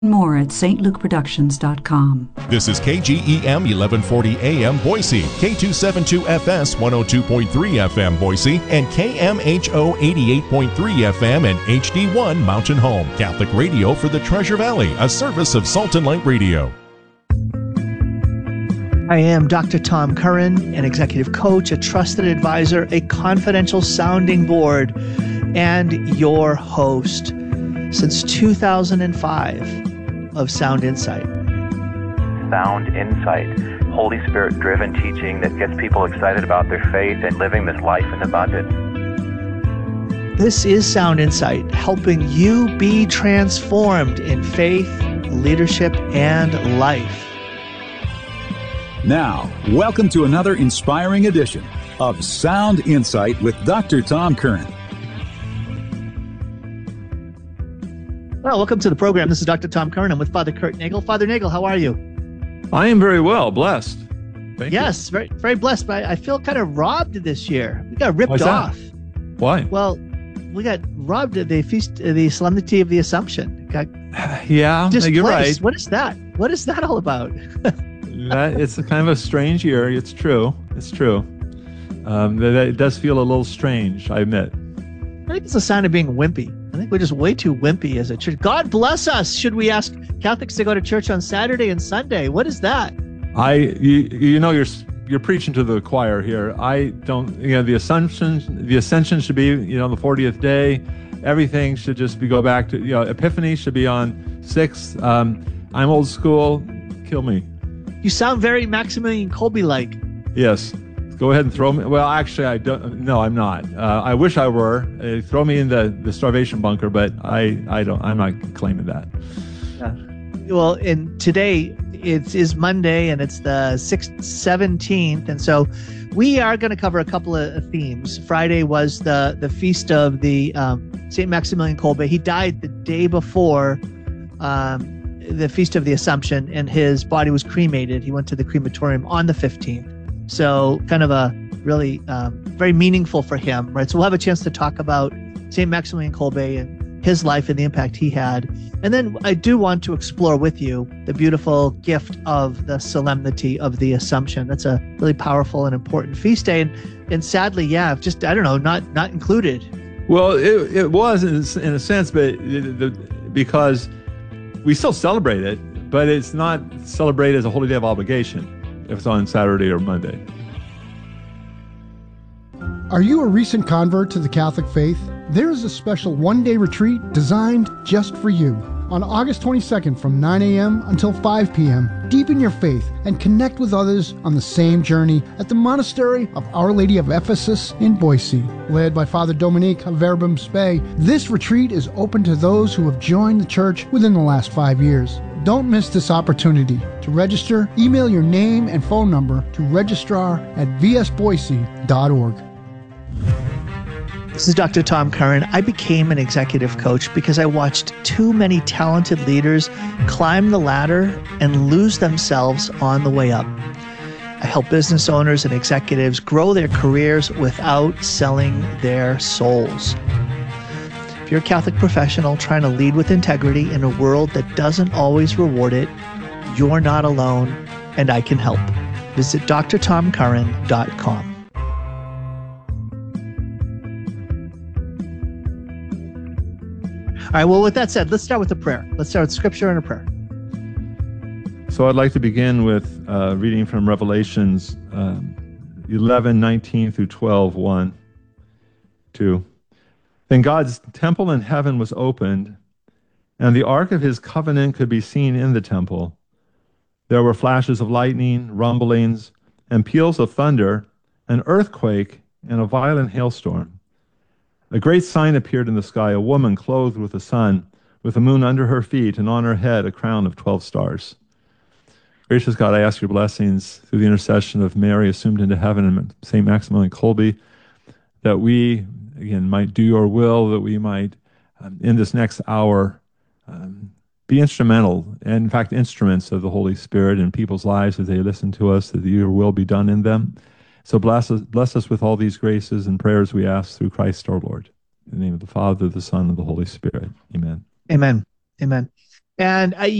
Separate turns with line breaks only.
More at stlukeproductions.com.
This is KGEM 1140 AM Boise, K272FS 102.3 FM Boise, and KMHO 88.3 FM and HD1 Mountain Home. Catholic radio for the Treasure Valley, a service of Salt and Light Radio.
I am Dr. Tom Curran, an executive coach, a trusted advisor, a confidential sounding board, and your host since 2005 of Sound Insight.
Sound Insight, Holy Spirit-driven teaching that gets people excited about their faith and living this life in abundance.
This is Sound Insight, helping you be transformed in faith, leadership, and life.
Now, welcome to another inspiring edition of Sound Insight with Dr. Tom Curran.
Well, welcome to the program. This is Dr. Tom Curran. I'm with Father Kurt Nagel. Father Nagel, how are you?
I am very well, blessed. Thank you.
Yes, very, very blessed. But I feel kind of robbed this year. We got ripped
Why's
off.
That? Why?
Well, we got robbed at the feast, the Solemnity of the Assumption. Got
yeah, you're right.
What is that? What is that all about?
It's a kind of a strange year. It's true. It's true. It does feel a little strange, I admit.
I think it's a sign of being wimpy. I think we're just way too wimpy as a church. God bless us. Should we ask Catholics to go to church on Saturday and Sunday? What is that?
You're preaching to the choir here. I don't. The Ascension should be the 40th day. Everything should just go back to Epiphany should be on 6th. I'm old school. Kill me.
You sound very Maximilian Kolbe-like.
Yes. Go ahead and throw me. Well, actually, I don't. No, I'm not. I wish I were. Throw me in the starvation bunker, but I don't. I'm not claiming that.
Yeah. Well, and today it is Monday, and it's the 17th, and so we are going to cover a couple of themes. Friday was the feast of the Saint Maximilian Kolbe. He died the day before the feast of the Assumption, and his body was cremated. He went to the crematorium on the 15th. So kind of a really very meaningful for him, right? So we'll have a chance to talk about St. Maximilian Kolbe and his life and the impact he had. And then I do want to explore with you the beautiful gift of the Solemnity of the Assumption. That's a really powerful and important feast day. And sadly, just, I don't know, not included.
Well, it was in a sense, but because we still celebrate it, but it's not celebrated as a holy day of obligation if it's on Saturday or Monday.
Are you a recent convert to the Catholic faith? There is a special one-day retreat designed just for you. On August 22nd from 9 a.m. until 5 p.m., deepen your faith and connect with others on the same journey at the Monastery of Our Lady of Ephesus in Boise. Led by Father Dominique of Verbum Spei, this retreat is open to those who have joined the church within the last 5 years. Don't miss this opportunity. To register, email your name and phone number to registrar@vsboise.org.
This is Dr. Tom Curran. I became an executive coach because I watched too many talented leaders climb the ladder and lose themselves on the way up. I help business owners and executives grow their careers without selling their souls. If you're a Catholic professional trying to lead with integrity in a world that doesn't always reward it, you're not alone, and I can help. Visit drtomcurran.com. All right, well, with that said, let's start with a prayer. Let's start with scripture and a prayer.
So I'd like to begin with reading from Revelations 11:19 through 12:1, 2. Then God's temple in heaven was opened, and the ark of his covenant could be seen in the temple. There were flashes of lightning, rumblings, and peals of thunder, an earthquake, and a violent hailstorm. A great sign appeared in the sky, a woman clothed with the sun, with the moon under her feet, and on her head a crown of 12 stars. Gracious God, I ask your blessings through the intercession of Mary, assumed into heaven, and St. Maximilian Kolbe, that we, again, might do your will, that we might, in this next hour, be instrumental, and in fact, instruments of the Holy Spirit in people's lives as they listen to us, that your will be done in them. So bless us with all these graces and prayers we ask through Christ our Lord. In the name of the Father, the Son, and the Holy Spirit. Amen.
Amen. Amen. And